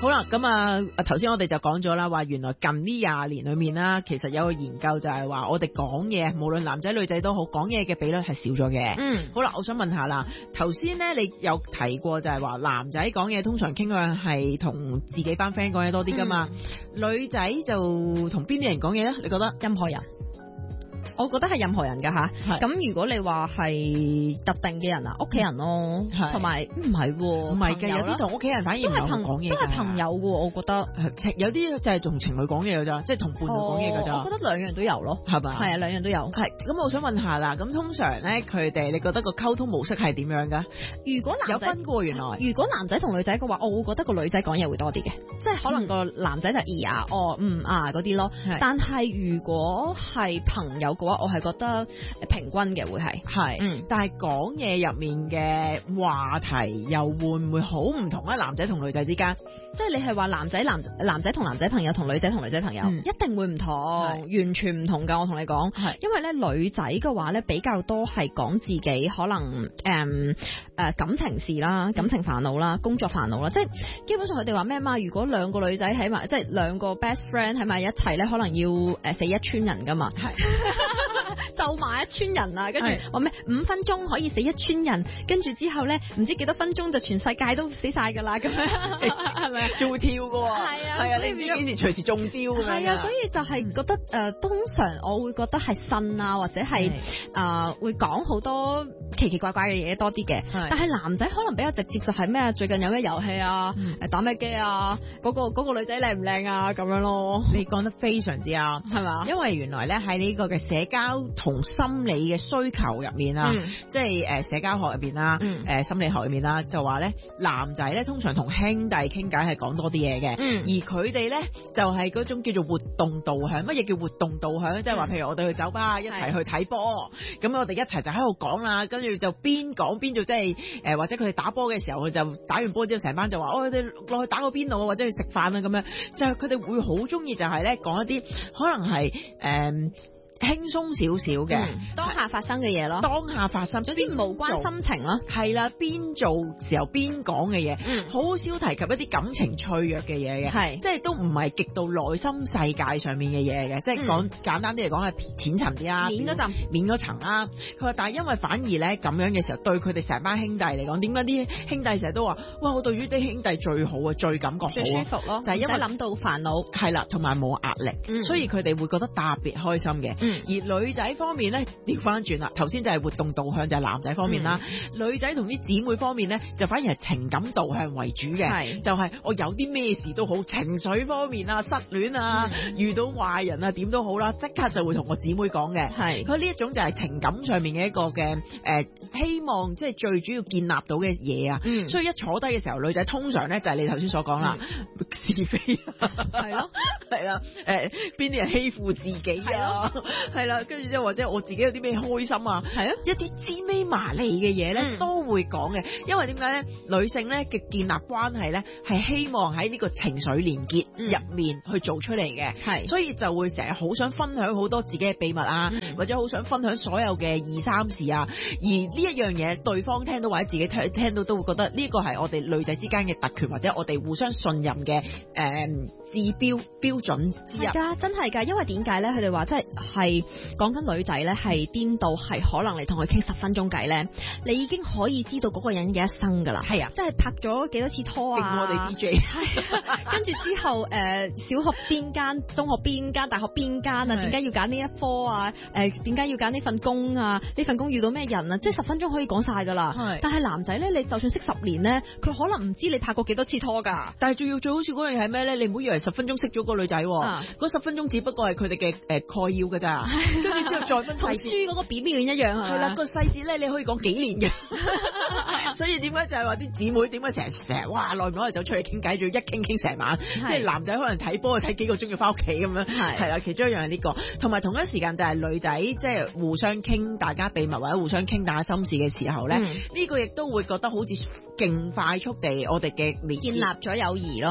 好啦，咁啊，頭先我哋就講咗啦，話原來近呢20年裏面啦，其實有個研究就係話，我哋講嘢，無論男仔女仔都好，講嘢嘅比率係少咗嘅。好啦，我想問下啦，頭先咧你有提過就係話，男仔講嘢通常傾向係同自己班 friend 講嘢多啲噶嘛，女仔就同邊啲人講嘢咧？你覺得？ 任何人。我覺得係任何人㗎吓，咁如果你話係特定嘅人啊，屋企人咯，同埋唔係嘅， 有啲同屋企人反而唔係講嘢， 都係朋友嘅，我覺得有啲就係同情侶講嘢㗎咋，即係同伴侶講嘢㗎咋。 我覺得兩樣都有咯， 係嘛？ 係啊，兩樣都有。 係咁，我想問下啦，咁通常咧佢哋，你覺得個溝通模式係點樣㗎？ 如果男仔有分過原來，如果男仔同女仔嘅話，我會覺得個女仔講嘢會多啲嘅，即係可能個男仔就嗰啲咯。但係如果係朋友嘅話，我係覺得平均嘅會係， 但係講嘢入面嘅話題又會唔會好唔同咧？男仔同女仔之間， 即係你係話男仔同男仔朋友同女仔同女仔朋友，一定會唔同，完全唔同㗎。我同你講，因為咧女仔嘅話咧比較多係講自己可能感情事啦、感情煩惱啦、工作煩惱啦，即係基本上佢哋話咩嘛？如果兩個女仔喺埋，即係兩個 best friend 喺埋一齊咧，可能要死一村人㗎嘛。就埋一村人啊，跟住話咩5分鐘可以死一村人，跟住之後咧唔知幾多分鐘就全世界都死晒㗎啦，咁樣係咪？ 仲會跳㗎喎，係啊，你唔知幾時隨時中招㗎。 係啊，所以就係覺得通常我會覺得係呻啊，或者係會講好多奇奇怪怪嘅嘢多啲嘅。但係男仔可能比較直接，就係咩啊？最近有咩遊戲啊？打咩機啊？嗰個女仔靚唔靚啊？咁樣咯。 你講得非常之啱，係嘛？因為原來咧喺呢個嘅社交同心理嘅需求入面啊，即係社交學入邊啦，心理學入面啦，就話咧男仔咧通常同兄弟傾偈係講多啲嘢嘅，而佢哋咧就係嗰種叫做活動導向。乜嘢叫活動導向？即係話譬如我哋去酒吧一齊去睇波，咁我哋一齊就喺度講啦，跟住就邊講邊做，即係或者佢哋打波嘅時候，佢就打完波之後成班就話我哋落去打個邊爐或者去食飯啊咁樣，就係佢哋會好中意就係咧講一啲可能係輕鬆少少嘅當下發生嘅嘢咯， 當下發生總之無關心情咯， 係啦，邊做時候邊講嘅嘢，好少提及一啲感情脆弱嘅嘢嘅，即係都唔係極度內心世界上面嘅嘢嘅，即係講簡單啲嚟講係淺層啲啦，面嗰層啦。佢話但係因為反而咧咁樣嘅時候，對佢哋成班兄弟嚟講，點解啲兄弟成日都話哇我對住啲兄弟最好啊，最感覺好最舒服咯， 就係因為諗到煩惱係啦，同埋冇壓力，所以佢哋會覺得特別開心嘅。而女仔方面咧調翻轉啦，頭先就係活動導向就係男仔方面啦，女仔同啲姊妹方面咧就反而係情感導向為主嘅，就係我有啲咩事都好，情緒方面啊，失戀啊，遇到壞人啊點都好啦，即刻就會同我姊妹講嘅。佢呢一種就係情感上面嘅一個嘅希望，即係最主要建立到嘅嘢啊。所以一坐低嘅時候，女仔通常咧就係你頭先所講啦，是非係咯，係啦，邊啲人欺負自己啊，係啦，跟住之後或者我自己有啲咩開心啊，一啲滋味麻利嘅嘢咧都會講嘅，因為點解咧？女性咧嘅建立關係咧係希望喺呢個情緒連結入面去做出嚟嘅，所以就會成日好想分享好多自己嘅秘密啊，或者好想分享所有嘅2、3事啊，而呢一樣嘢對方聽到或者自己聽到都會覺得呢個係我哋女仔之間嘅特權，或者我哋互相信任嘅指標標準之一。係㗎，真係㗎，因為點解咧？佢哋話即係講緊女仔咧係顛到係可能你同佢傾10分鐘偈咧，你已經可以知道嗰個人嘅一生㗎啦。係啊，即係拍咗幾多次拖啊！我哋 DJ 係跟住之後小學邊間、中學邊間、大學邊間啊？點解要揀呢一科啊？點解要揀呢份工啊？呢份工遇到咩人啊？即係10分鐘可以講晒㗎啦。但係男仔咧，你就算識10年咧，佢可能唔知你拍過幾多次拖㗎。但係仲要最好笑嗰樣係咩咧？你唔好以為10分鐘識咗個女仔，嗰10分鐘只不過係佢哋嘅概要㗎咋。跟住之後再分細節，同書嗰個表面一樣係啦，個細節咧你可以講幾年嘅。所以點解就係話啲姊妹點解成日哇耐唔耐就出去傾偈，仲要一傾成晚，即係男仔可能睇波睇幾個鐘要翻屋企咁樣，係啦，其中一樣係呢個，同埋同一時間就係女仔即係互相傾大家秘密或者互相傾大家心事嘅時候咧，呢個亦都會覺得好似勁快速地我哋嘅建立咗友誼咯，係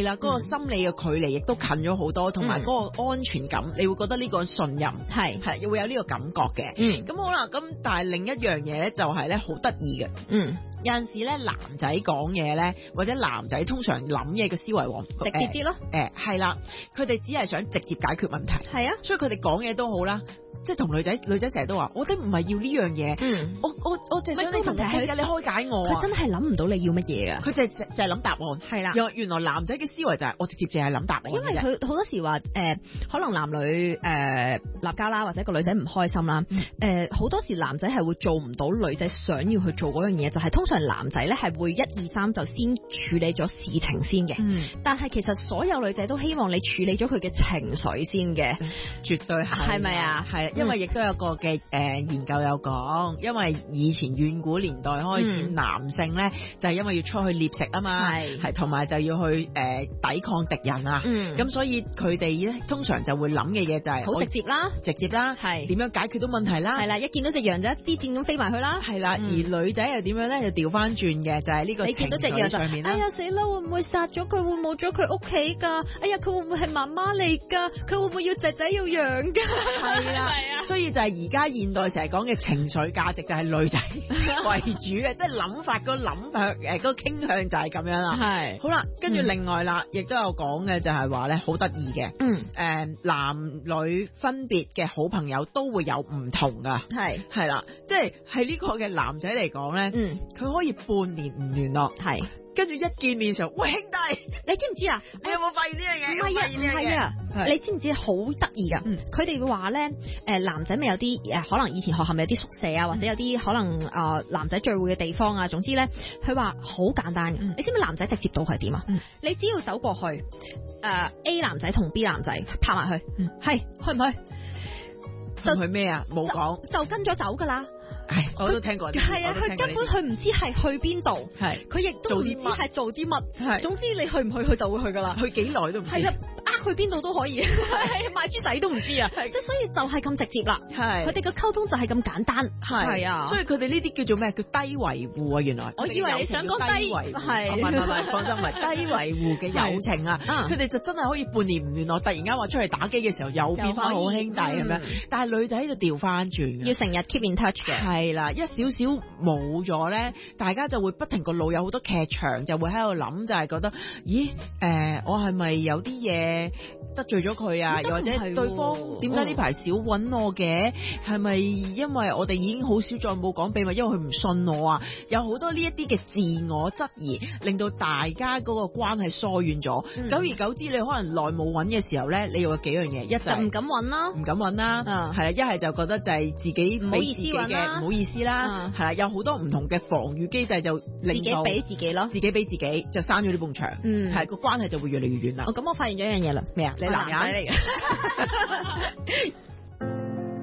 啦，嗰個心理嘅距離亦都近咗好多，同埋嗰個安全感，你會覺得呢個信任係會有呢個感覺嘅。咁好啦，咁但係另一樣嘢咧就係咧好得意嘅。有陣時咧男仔講嘢咧，或者男仔通常諗嘢嘅思維往直接啲咯。 係啦，佢哋只係想直接解決問題。係啊，所以佢哋講嘢都好啦。即係同女仔成日都話，我哋唔係要呢樣嘢，我淨係想你同我傾偈，你開解我。 佢真係諗唔到你要乜嘢㗎， 佢就係諗答案。係啦，原來男仔嘅思維就係我直接淨係諗答案。 因為佢好多時話可能男女立交啦，或者個女仔唔開心啦，好多時男仔係會做唔到女仔想要去做嗰樣嘢，就係通常男仔咧係會1、2、3就先處理咗事情先嘅。但係其實所有女仔都希望你處理咗佢嘅情緒先嘅， 絕對係咪啊？係。因為亦都有個嘅研究有講，因為以前遠古年代開始，男性咧就係因為要出去獵食啊嘛，係同埋就要去抵抗敵人啊，咁所以佢哋咧通常就會諗嘅嘢就係好直接啦，係點樣解決到問題啦， 係啦，一見到隻羊就一支箭咁飛埋去啦， 係啦，而女仔又點樣咧？就調翻轉嘅，就係呢個情緒上面啦。 哎呀死啦！會唔會殺咗佢？會冇咗佢屋企㗎？哎呀，佢會唔會係媽媽嚟㗎？佢會唔會要仔仔要養㗎？ 係啦。所以就係而家現代成日講嘅情緒價值就係女仔為主嘅，即係諗法嗰個傾向就係咁樣啦。係好啦，跟住另外啦，亦都有講嘅就係話咧，好得意嘅。男女分別嘅好朋友都會有唔同噶。係啦，即係呢個嘅男仔嚟講咧，佢可以半年唔聯絡。係。跟住一見面嘅時候，喂兄弟， 你知唔知啊？ 你有冇發現呢樣嘢？ 唔係啊，你知唔知好得意噶？佢哋會話咧，男仔咪有啲可能以前學校咪有啲宿舍啊，或者有啲可能男仔聚會嘅地方啊。總之咧，佢話好簡單嘅。你知唔知男仔直接到係點啊？你只要走過去，A 男仔同 B 男仔拍埋去，係去唔去？ 就去咩啊？冇講， 就跟咗走噶啦。 係，我都聽過。 係啊，佢根本佢唔知係去邊度，係佢亦都唔知係做啲乜。係，總之你去唔去，佢就會去噶啦。 去幾耐都唔知。係啦， 去邊度都可以，賣豬仔都唔知啊。即係所以就係咁直接啦。係，佢哋嘅溝通就係咁簡單。係啊， 所以佢哋呢啲叫做咩？叫低維護啊！原來我以為你想講低維護， 係唔係？放心，唔係低維護嘅友情啊！佢哋就真係可以半年唔聯絡，突然間話出去打機嘅時候又變翻好兄弟咁樣。但係女仔就調翻轉， 要成日 keep in touch 嘅。 係啦，一少少冇咗咧，大家就會不停個腦有好多劇場，就會喺度諗，就係覺得，咦，我係咪有啲嘢得罪咗佢啊？又或者對方點解呢排少揾我嘅？係咪因為我哋已經好少再冇講秘密，因為佢唔信我啊？有好多呢一啲嘅自我質疑，令到大家嗰個關係疏遠咗。久而久之，你可能耐冇揾嘅時候咧，你有幾樣嘢，一就唔敢揾啦， 唔敢揾啦，係啦，一係就覺得就係自己唔好意思嘅，唔好意思啦，係啦，有好多唔同嘅防禦機制就令到自己俾自己咯， 自己俾自己就閂咗呢埲牆，係個關係就會越嚟越遠啦。 咁我發現咗一樣嘢啦， 咩啊？你男仔嚟嘅，